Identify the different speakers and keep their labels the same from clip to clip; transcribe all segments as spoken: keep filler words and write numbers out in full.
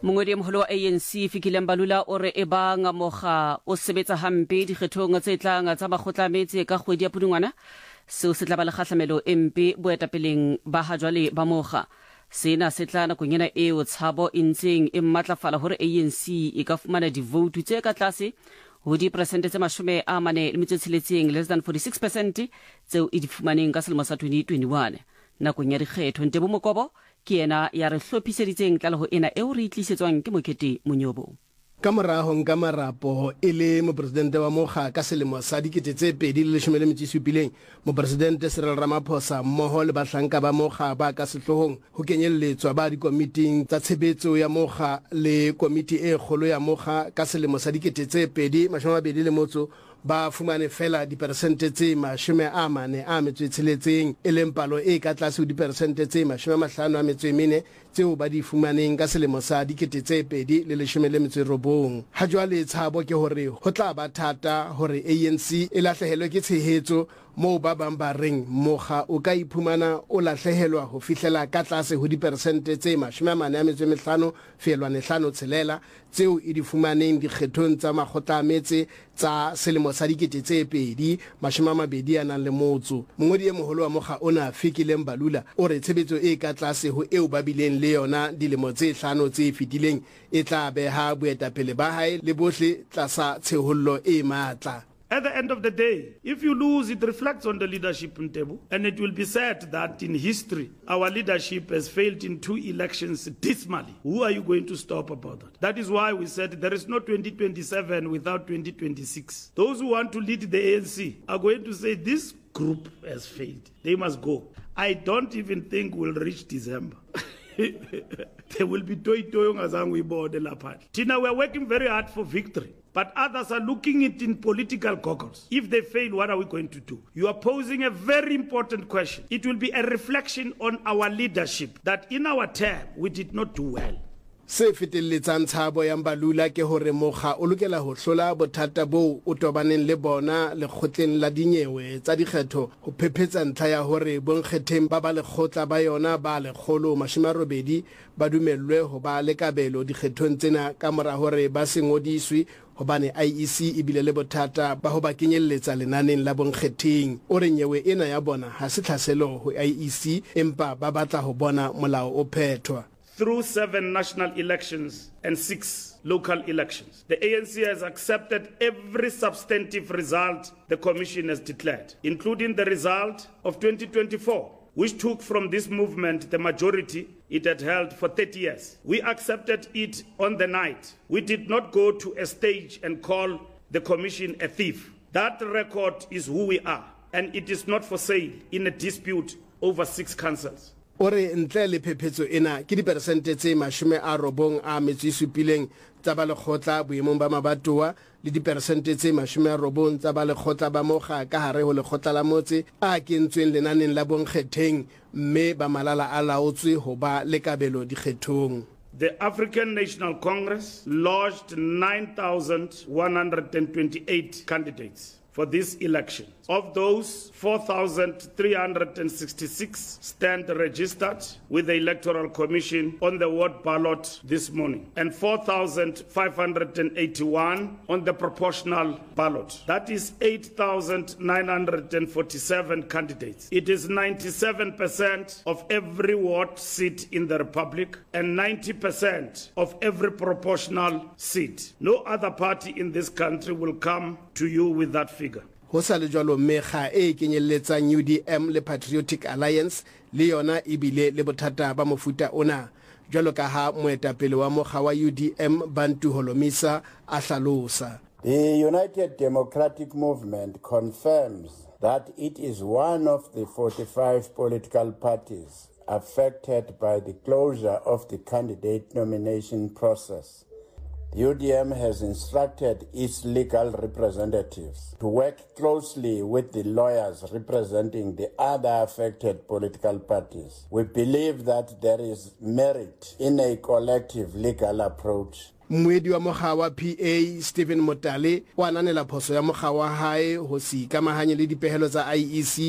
Speaker 1: Mongodi moholo wa A N C Fikile Mbalula o re e ba ngamoga o sebetsa hampe dikgethong tse tlang tsa makgotla a metse ka kgwedi ya Pudungwana seo se tla ba le kgahlamelo empe boetapeleng ba ha jwale ba moga sena se tla nakong ena eo tshabo e ntseng e mmatlafala hore A N C e ka fumana divoutu tse ka tlase ho di percent tse mashome a mane le metso tsheletseng less than forty-six percent tseo e di fumaneng ka selemo sa twenty twenty-one nakong ya dikgetho Ntebo Mokobo ke yena ya re hlophiseditseng tlaleho ena eo re itlisetswang ke Mokete Monyobo.
Speaker 2: Ka morago nka marapo e le mopresidente wa moga ka selemo sa dikete tse pedi le leshome le metso e supileng mopresidente Cyril Ramaphosa mmoho le bahlanka ba moga ba ka sehlohong ho kenyelletswa ba dikomiting tsa tshebetso ya moga le komiti e kgolo ya moga ka selemo sa dikete tse pedi mashome a mabedi le motso ba fumane fela dipersente tse mashome a mane a metso e tsheletseng e leng palo e ka tlase ho dipersente tse mashome a mahlano a metso e mene tseo ba di fumaneng ka selemo sa dikete tse pedi le leshome le metso e robong. Ha jwale tshabo ke hore ho tla ba thata hore A N C e lahlehelwe ke tshehetso moo ba bang ba reng moga o ka iphumana o lahlehelwa ho fihlela ka tlase ho dipersente tse mashome a mane a metso e mehlano feelwane hlano tshelela tseo e di fumaneng dikgethong tsa makgotla a metse tsa selemo sa dikete tse pedi mashome a mabedi a nang le motso. Mongodi e moholo wa moga ona Fikile Mbalula o re tshebetso e ka tlase ho eo ba bileng le yona dilemo tse hlano tse fetileng e tla beha boetapele ba hae le bohle tlasa tshehollo e matla.
Speaker 3: At the end of the day, if you lose, it reflects on the leadership in Ntebo. And it will be said that in history, our leadership has failed in two elections dismally. Who are you going to stop about that? That is why we said there is no twenty twenty-seven without twenty twenty-six. Those who want to lead the A N C are going to say this group has failed. They must go. I don't even think we'll reach December. There will be toy toy ngazangu ibode lapha. Tina, we are working very hard for victory. But others are looking at it in political goggles. If they fail, what are we going to do? You are posing a very important question. It will be a reflection on our leadership that in our term, we did not do well.
Speaker 2: Se fetelletsang tshabo ya Mbalula ke hore moga o lokela ho hlola bothata bo o tobaneng le bona le kgotleng la dinyewe tsa dikgetho ho phephetsa ntlha ya hore bonkgetheng ba ba le khotla ba yona ba le kholo mashome a robedi ba dumellwe ho ba le kabelo dikgethong tsena ka mora hore ba se ngodiswe hobane I E C e bile le bothata ba ho ba kenyelletsa lenaneng la bonkgetheng o re nyewe ena ya bona ha se tlhaselo ho I E C empa ba batla ho bona molao o phethwa.
Speaker 3: Through seven national elections and six local elections, the A N C has accepted every substantive result the Commission has declared, including the result of twenty twenty-four, which took from this movement the majority it had held for thirty years. We accepted it on the night. We did not go to a stage and call the Commission a thief. That record is who we are, and it is not for sale in a dispute over six councils.
Speaker 2: Ore ntle le phephetso ena ke dipersente tse mashome a robong a metso e supileng tsa ba lekgotla boemong ba mabatowa le dipersente tse mashome a robong tsa ba lekgotla ba moga ka hare ho lekgotla la motse a kentsweng lenaneng la bonkgetheng mme ba malala a laotswe ho ba le kabelo dikgethong.
Speaker 3: The African National Congress lodged nine thousand one hundred twenty-eight candidates for this election. Of those, four thousand three hundred sixty-six stand registered with the Electoral Commission on the ward ballot this morning, and four thousand five hundred eighty-one on the proportional ballot. That is eight thousand nine hundred forty-seven candidates. It is ninety-seven percent of every ward seat in the Republic and ninety percent of every proportional seat. No other party in this country will come to you with that figure.
Speaker 2: Ho sa le jwalo mekga e kenyelletsang U D M le Patriotic Alliance le yona e bile le bothata ba mofuta ona jwalo ka ha moetapele wa mokga wa U D M Bantu Holomisa a hlalosa.
Speaker 4: The United Democratic Movement confirms that it is one of the forty-five political parties affected by the closure of the candidate nomination process. U D M has instructed its legal representatives to work closely with the lawyers representing the other affected political parties. We believe that there is merit in a collective legal approach.
Speaker 2: Mwedi wa moga wa P A Stephen Motale wa nanela phoso ya moga wa hae ho si ikamahanye le dipehelo tsa I E C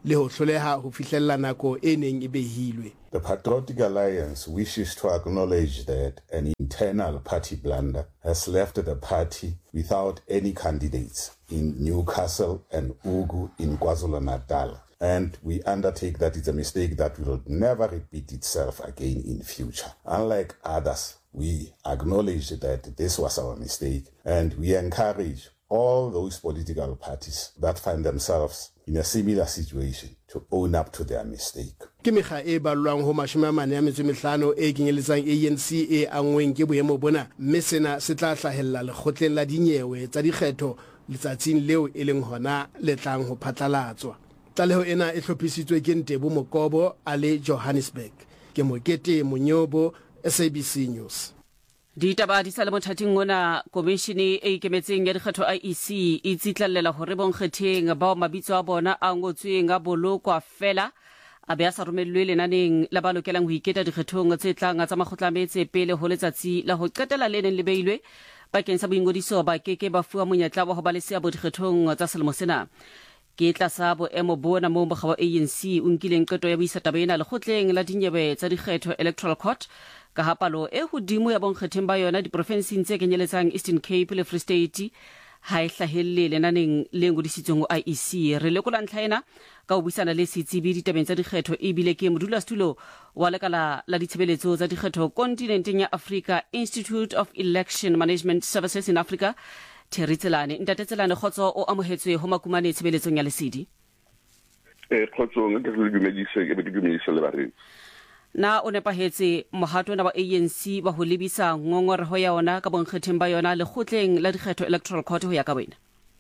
Speaker 2: le ho hloleha ho fihlella nako e neng e behilwe.
Speaker 5: The Patriotic Alliance wishes to acknowledge that an internal party blunder has left the party without any candidates in Newcastle and Ugu in KwaZulu-Natal. And we undertake that it's a mistake that will never repeat itself again in future. Unlike others, we acknowledge that this was our mistake, and we encourage all those political parties that find themselves in a similar situation to own up to their mistake.
Speaker 2: Ke mekga e balwang ho mashome a mane ya metso e mehlano e kenyeletsang A N C e angweng ke boemo bona, mme sena se tla hlahella lekgotleng la dinyewe tsa dikgetho letsatsing leo e leng hona le tlang ho phatlalatswa. Tlaleho ena e hlophisitswe ke Ntebo Mokobo a le Johannesburg. Ke Mokete Monyobo, S A B C News.
Speaker 1: Ditaba di sa le mothating mona, komishene e ikemetseng ya dikgetho I E C e tsitlallela hore bonkgetheng bao mabitso a bona a ngotsweng a bolokwa fela a be a sa romellwe lenaneng la ba lokelang ho iketa dikgethong tse tlang tsa makgotlametse pele ho letsatsi la ho qetela le neng le beilwe bakeng sa boingodiso ba keke ba fuwa monyetla wa ho ba le seabo dikgethong tsa selemo sena. Ke tla boemo bona mo mokga wa A N C o nkileng qeto ya buisa taba ena lekgotleng la dinyewe tsa dikgetho Electoral Court ka hapalo e hodimo ya bonkgetheng ba yona diprofenseng tse kenyeletsang Eastern Cape le Free State ha e hlahelle lenaneng le ngodisitsweng ho I E C. Re lekola ntlha ena ka ho buisana le setsebi ditabeng tsa dikgetho e bile ke modulasetulo wa lekala la ditshebeletso tsa dikgetho kontinenteng ya Africa, Institute of Election Management Services in Africa, Terry Tselane. Ntate Tselane, khotso o amohetswe ho makumane tshebeletsong ya lesedi.
Speaker 6: Eh khotso nka re dumedise ke be ke dumedise le bare.
Speaker 1: Na o nepahetse mohato na ba A N C ba ho lebisa ngongoreho ya ona ka bonkgetheng ba yona lekgotleng la dikgetho Electoral Court ho ya ka wena?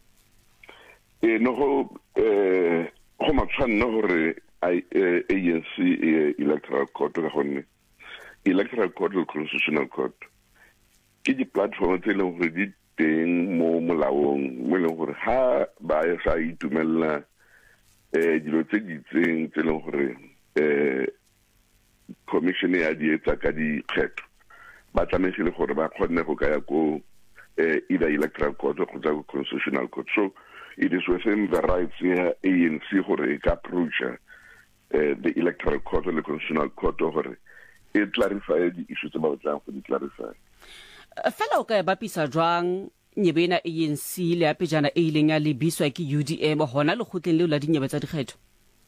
Speaker 6: Eh no ho eh ho matshwanno hore A N C Electoral Court ka gonne Electoral Court le Constitutional Court ke di platform tse leng hore di teng mo molaong mo leng hore ha ba ya sa itumella eh dilo tse di tseng tse leng hore eh commission ya di etsa ka di kgetho ba tlamehile gore ba kgonne go ka ya ko eh either Electoral Court or the Constitutional Court. So it is within the rights ya A N C gore e ka approach uh, the Electoral Court or the Constitutional Court gore e clarify di issues about tlang go di clarify.
Speaker 1: Fela o ka bapisa jwang nyebena A N C le apejana e ileng ya lebiswa ke U D M hona le kgotleng le la dinyebe tsa dikgetho?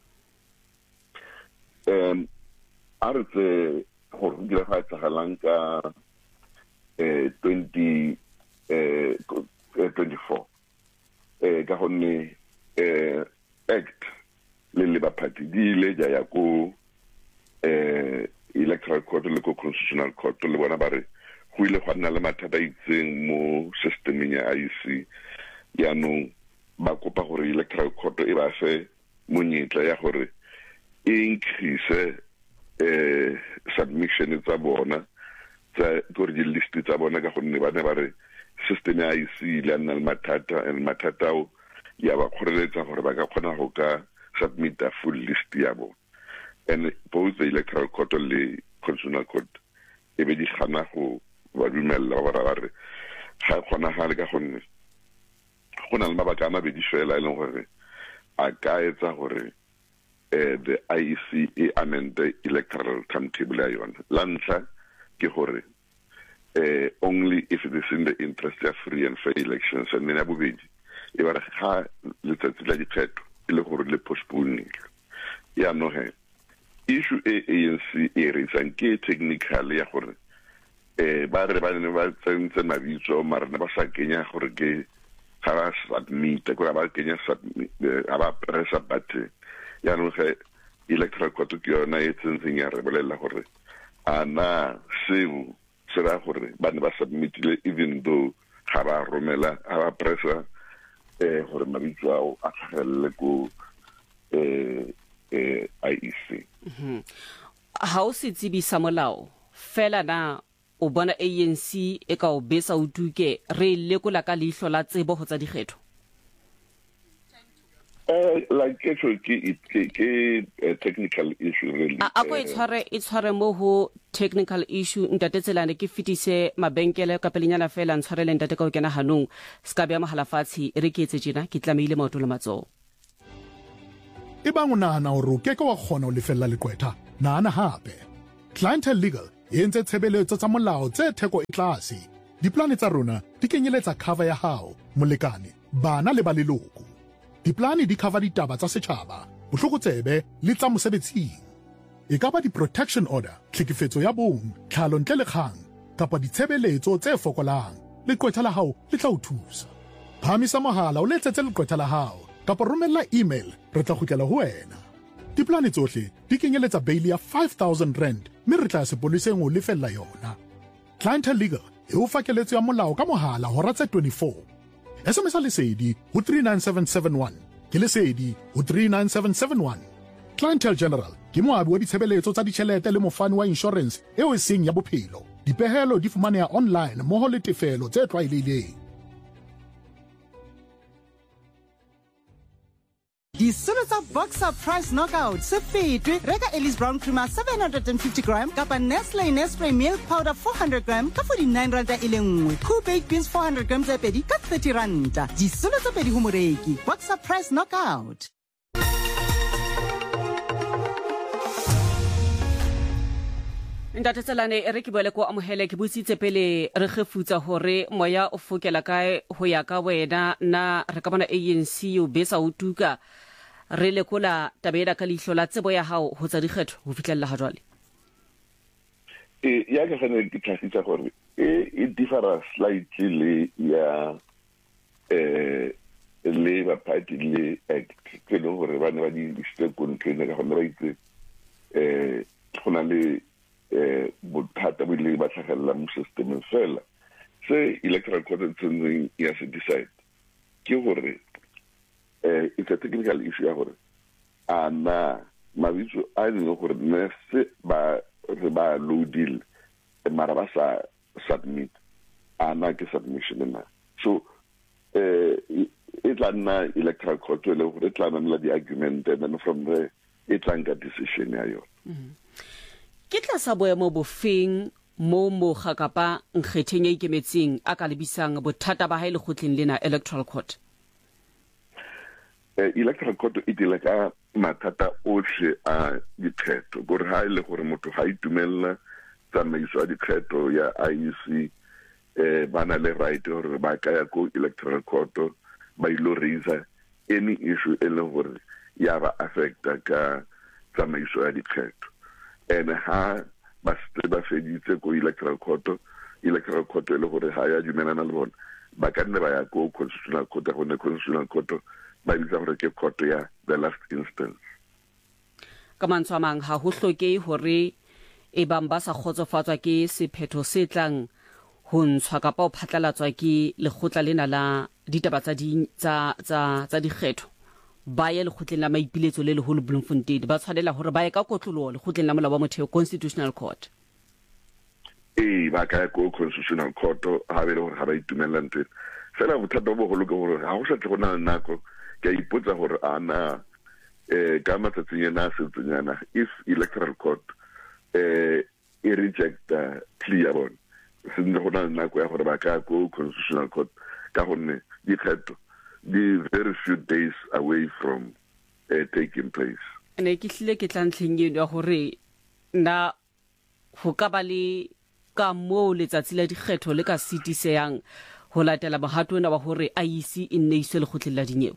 Speaker 6: Um aretse go dira ga tsagalang ka eh twenty twenty-four eh ka gonne eh act le le ba party di le ja ya ko eh Electoral Court le ko Constitutional Court le bona ba re go ile go nna le mathata itseng mo systeming ya I E C ya no ba kopa gore Electoral Court e ba fe monyetla ya gore increase eh submission tsa bona tsa gore di list tsa bona ka gonne ba ne ba re system ya I E C le nna le mathata and mathata o ya ba kgoreletsa gore ba ka kgona go ka submit a full list ya bona, and both the Electoral Court le Constitutional Court e be di gana go ba dumella ba ra re ga kgona ga le ka gonne go na le mabaka a mabedi fela e leng gore a ka etsa gore Uh, the I E C e amend the electoral timetable ya yona. La ntlha ke gore uh, only if it is in the interest of free and fair elections, and then abobedi e ba re ga letsatsi la dikgetho e le gore le postpone ya no he issue e A N C e re tsang ke technical ya gore eh ba re ba ne ba tsentse mabitso mara ne ba sa kenya gore ke ga ba submit go ba kenya submit aba press button ya no ge Electoral Court ke yona e tsentseng ya re bolela gore ana seo sera gore ba ne ba submitile even though ga ba romela aba pressa eh gore mabitso ao a tlhagelle ko eh eh I E C.
Speaker 1: Mhm. Ha o se tsebisa molao fela na o bona A N C e ka o besa o tuke re lekola ka leihlo la tsebo ho tsa dikgetho?
Speaker 6: Uh, like actually, it ke a technical issue really.
Speaker 1: A go itshware itshware mo ho technical issue ntate Tselane ke fitise mabenkele ka pelenyana fela ntshwarele ntate ka o kena hanong ska bya mahala fatsi re ke etse jena ke tlameile maoto le matso.
Speaker 7: e bang o nahana hore o keke wa kgona ho lefella leqwetha, nahana hape. Clientele Legal e entse tshebeletso tsa molao tse theko e tlase. Diplane tsa rona di kenyeletsa cover ya hao, molekane, bana le ba leloko. Diplane di cover ditaba tsa setjhaba, bohlokotsebe le tsa mosebetsing. E ka ba di-protection order, tlhekefetso ya bong, tlhalo ntle le kgang, kapa ditshebeletso tse fokolang. Leqwetha la hao le tla o thusa. Phamisa mohala o letsetse leqwetha la hao, kapa romella email, re tla kgutlela ho wena. Diplane tsohle di kenyeletsa bail ya five thousand rand, mme re tla sepoleseng ho lefella yona. Clientele Legal e o fa keletso ya molao ka mohala hora tse twenty-four. S M S lesedi ho three nine seven seven one, ke lesedi ho three nine seven seven one. Clientele General ke moabi wa ditshebeletso tsa ditjhelete le mofani wa insurance eo e seng ya bophelo. Dipehelo di fumaneha online mmoho le tefelo tse tlwaelehileng.
Speaker 8: Disolo tsa Boxer Price Knockout se fetwe, reka Ellis Brown Creamer seven hundred fifty gram kapa Nestle Nespray Milk Powder four hundred gram ka forty-nine rand e le nngwe. Cool Baked Beans four hundred gram tse pedi ka thirty rand. Disolo tse pedi ho moreki. Boxer Price Knockout.
Speaker 1: Ntate Tselane e re ke boele ko amohele ke butsitse pele re gefutsa hore moya o fokela kae ho ya ka wena na re ka bona A N C o besa o tuka re lekola tabela ka lihlo la tsebo ya hao ho tsa dikgetho ho fitlhella ha jwale.
Speaker 6: e ya ka gane ke tlhagisa gore e e differ slightly le ya eh Labour Party le act ke no gore ba ne ba di step kontleng ka gone ba itse eh gona le eh bothata bo le ba tlhagella mo system fela se electoral court tseng ya se decide ke gore eh it's a technical issue ya gore ana mabitso a ne gore nese ba re ba loadil mara ba sa submit ana ke submission na so eh it lana electoral court le gore tlana la di argument and then from there it langa decision ya yo
Speaker 1: ke tla sa boemo bofeng mo mo ga kapa nkgetheng e ikemetseng a ka lebisang bothata ba ha ile khotleng lena electoral court
Speaker 6: eh electoral court e dile ka mathata ohle a dikgetho gore ha ile gore motho ha itumella tsamaiso a dikgetho ya I E C eh bana le right gore ba ka ya ko electoral court ba ilo raise any issue e le gore ya ba affecta ka tsamaiso ya dikgetho and ha ba se ba feditse ko electoral court electoral court le gore ha ya dumelana le bona ba ka nne ba ya ko constitutional court go ne constitutional court ba ditsa gore ke court ya the last instance
Speaker 1: ka mantswe a mang ha ho hlokei hore e bang ba sa khotsofatswa ke sephetho se tlang ho ntshwa kapa o phatlalatswa ke lekgotla lena la ditaba tsa di tsa tsa tsa dikgetho ba ye lekgotleng la maipiletso le leholo Bloemfontein ba tshwanela hore ba ye ka kotlolo lekgotleng la molao wa motheo constitutional court
Speaker 6: eh ba ka ko constitutional court ha be le gore ha ba itumella ntse fela bothata bo go loka gore ha go sa tlhona nako ke ipotsa gore ana eh ka matsatsing yana se tsanyana if electoral court eh e reject clear on se nne go na nako ya gore ba ka ko constitutional court ka gonne dikgetho the very few days away from uh, taking place.
Speaker 1: Ne ke hlile ke tlantleng ya hore na ho ka ba le ka mo letsatsi la dikgetho le ka sitiseyang ho latela mohato ona wa hore I E C e nne iswe le khotleng la dinyewe.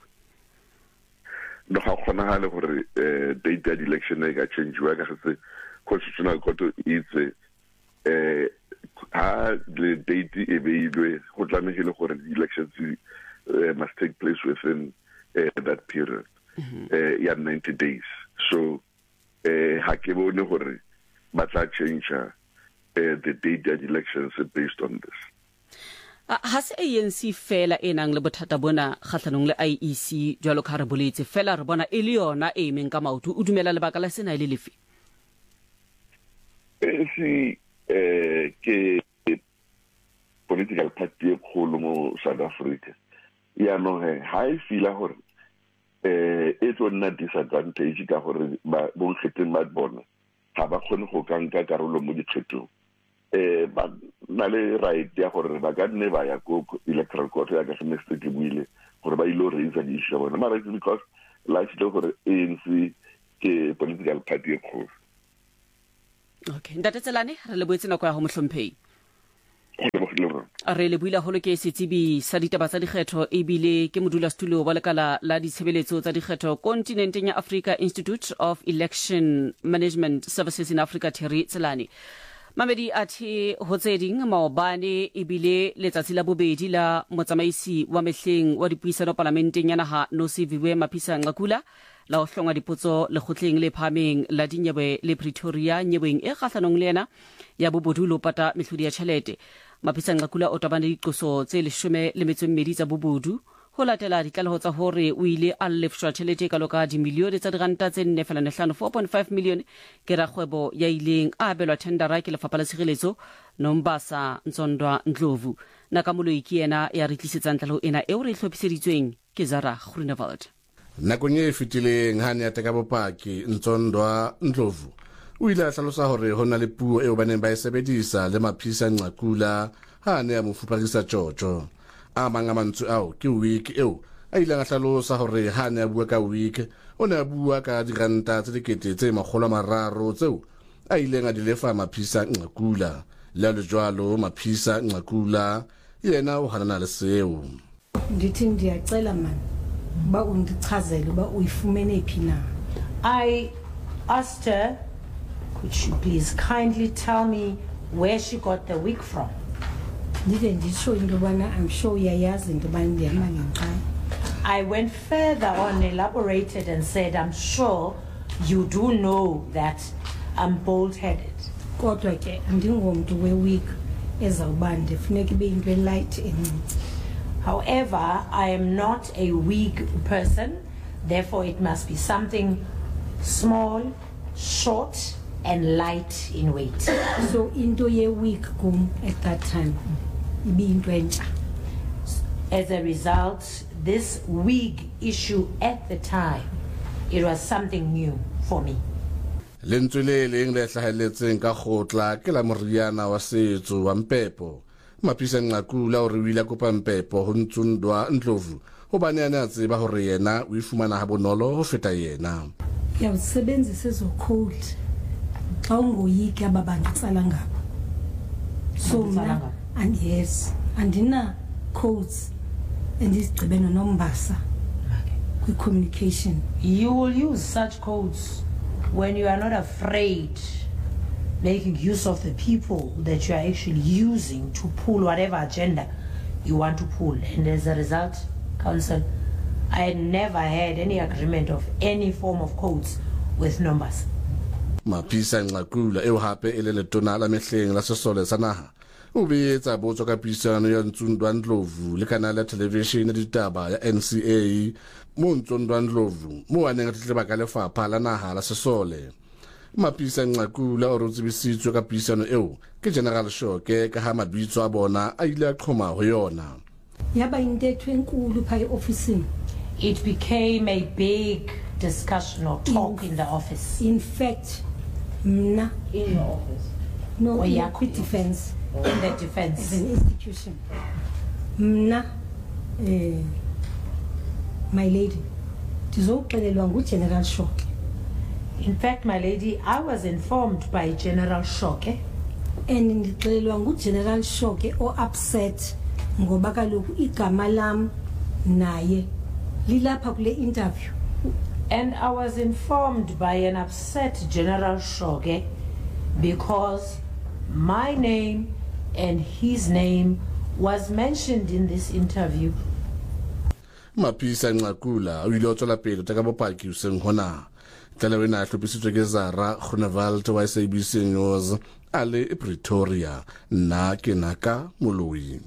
Speaker 6: No ha khona ha le hore date ya election e ka changewa ka se constitutional court itse eh ha le date e beilwe go tlamehile gore elections Uh, must take place within uh, that period. Mm-hmm. uh, yeah, ninety days. So, ha ke bone gore ba tla change uh, the date of elections based on this.
Speaker 1: Uh, has A N C fela enang le bothata bona khatlanong le I E C jwalo ka re boletse fela re bona e le yona e meng ka maoto o dumela lebaka la sena ile lefe?
Speaker 6: A N C eh ke political party e kholo mo South Africa. Ya no he ha e fila hore eh e tsona disadvantage ka gore ba bo kgetseng ba bona ha ba khone go kanka karolo mo dikgethong eh ba na le right ya gore ba ka nne ba ya go electoral court ya ka semester ke buile gore ba ilo raise di issue bona mara because la tshile gore A N C ke political party e kgolo.
Speaker 1: Okay, ntate Tselane re le boetse nako ya go mohlomphei. Re le buila holo ke setsebi sa ditaba tsa dikgetho e bile ke modulasetulo wa lekala la ditshebeletso tsa dikgetho kontinenteng ya Africa, Institute of Election Management Services in Africa, Thierry Tselane. Mamedi athi ho tse ding maobane e bile letsatsi la bobedi la motsamaisi wa mehleng wa dipuisano parlamenteng ya naha Nosiviwe Mapisa Nqakula la ho hlonga dipotso lekgotleng le phameng la dinyewe le Pretoria nyeweng e kgahlanong le yena ya bobodu lo pata mehlodi ya tjhelete. Mapisa Nqakula o tabane diqoso tse leshome le metso e mmedi tsa bobodu ho latela ditlaleho tsa hore o ile a lefshwa tjhelete ka loka dimilione tsa diranta tse nne fela nehlano four point five million ke rakgwebo ya ileng a belwa tendera ke lefapha la tshireletso Nombasa Ntsondwa Ndlovu. Nakamoloi ke yena ya re tlisetsang tlaleho ena eo re hlophiseditsweng ke Zara Groenewald.
Speaker 9: Nakong e fetileng ha ne a teka bopaki Ntsondwa Ndlovu o ile a hlalosa hore ho na le puo eo ba neng ba e sebedisa le Mapisa Nqakula ha ne a mo fupagisa tjotjo. A manga mantswe ao ke week eo a ile a hlalosa hore ha ne a bua ka week o ne a bua ka diranta tse dikete tse makgolo a mararo tseo a ileng a di lefa Mapisa Nqakula. Le le jwalo Mapisa Nqakula yena o hanana le seo.
Speaker 10: Ndithi ndiyacela man ba undichazele ba uyifumene phi na.
Speaker 11: I asked her, could you please kindly tell me where she got the wig from?
Speaker 10: I'm sure
Speaker 11: I went further on, elaborated and said, I'm sure you do know that I'm bald-headed. However, I am not a wig person, therefore it must be something small, short, and light in weight.
Speaker 10: So into ye wig kum at that time.
Speaker 11: As a result, this wig issue at the time, it was something new for me.
Speaker 9: Lentswe le leng le hlaheletseng ka khotla ke la moriana wa setso wa Mpepo. Mapisa Nqakula o re wila kopa Mpepo ho Ntsondwa Ndlovu hobane ana tseba hore yena o ifumana ha bonolo ho feta yena.
Speaker 10: Ya usebenzisa ezo code xa ungoyiki ababantu tsala ngabo. So mna and yes andina codes endizigcibene noMbasa kwi communication.
Speaker 11: You will use such codes when you are not afraid, making use of the people that you are actually using to pull whatever agenda you want to pull. And as a result, Council, I had never had any agreement of any form of codes with numbers.
Speaker 9: Mapisa Nqakula eo hape ele letona la mehleng la sesole sa naha o beetsa botso ka puisano ya Ntsondwa Ndlovu le kanale ya television ya ditaba ya N C A mo Ntsondwa Ndlovu mo a neng a tletleba ka lefapha la naha la sesole. Mapisa Nqakula o re tsebisitswe ka puisano eo ke General Shoke ka ha mabitso a bona a ile a qhoma ho yona.
Speaker 10: Yaba intetho enkulu pha e-officing.
Speaker 11: It became a big discussion or talk in, in the office.
Speaker 10: In fact, mna
Speaker 11: in the office.
Speaker 10: No,
Speaker 11: or
Speaker 10: in the defense.
Speaker 11: In the defense.
Speaker 10: As an institution. Mna, uh, my lady, tizoxelelwa ngu General Shoke.
Speaker 11: In fact, my lady, I was informed by General Shoke.
Speaker 10: And ndixelelwa ngu General Shoke o upset ngoba kaloku igama lam naye lilapha kule interview.
Speaker 11: And I was informed by an upset General Shoke because my name and his name was mentioned in this interview.
Speaker 9: Mapisa Nqakula o ile o tswela pele teka bopaki o seng hona. Tlaleho ena e hlophisitswe ke Zara Groenewald wa S A B C News a le Pretoria. Nna ke Naka Moloi.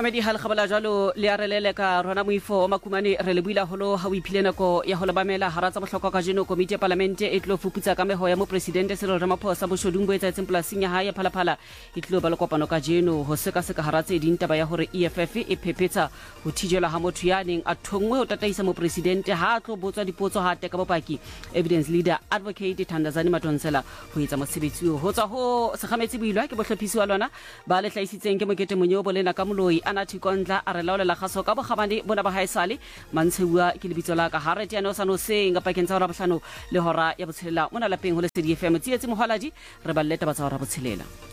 Speaker 1: Amedi hal khabala jalo le arelele ka rona moifo o makumane re le buila holo ha o iphile nako ya ho lebamela haratsa bohlokwa ka jeno komiti ya parlamente e tlo fuputsa ka meho ya mo presidente Cyril Ramaphosa bo shodung bo etsa tsemplasing ya hae ya phalaphala e tlo ba le kopano ka jeno ho seka seka haratsa eding taba ya hore E F F e phephetsa ho thijela ha motho ya neng a thongwe ho tataisa mo presidente ha tlo botswa dipotso ha teka bopaki evidence leader advocate Thandazani Madonsela ho etsa mosebetsi ho tswa ho segametsi builwa ke bohlophisi wa lona ba le tlaisitseng ke mokete monyobo lena ka moloi ana thikontla a re laolela gaso ka bogabane bona ba haesale mantshebua ke lebitso la ka Harret ya no sano se nga pakeng tsa hora bohlano le hora ya botshelela mona lapeng ho le C D F M tsietse mohaladi re balleta ba tsa hora botshelela.